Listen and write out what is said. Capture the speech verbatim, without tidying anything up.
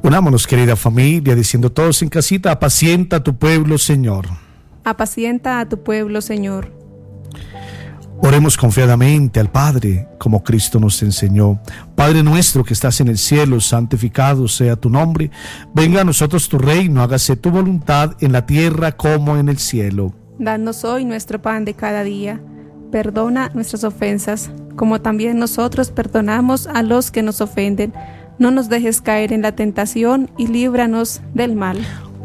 Unámonos, querida familia, diciendo todos en casita: apacienta a tu pueblo, Señor. Apacienta a tu pueblo, Señor. Oremos confiadamente al Padre, como Cristo nos enseñó. Padre nuestro que estás en el cielo, santificado sea tu nombre. Venga a nosotros tu reino, hágase tu voluntad en la tierra como en el cielo. Danos hoy nuestro pan de cada día. Perdona nuestras ofensas, como también nosotros perdonamos a los que nos ofenden. No nos dejes caer en la tentación y líbranos del mal.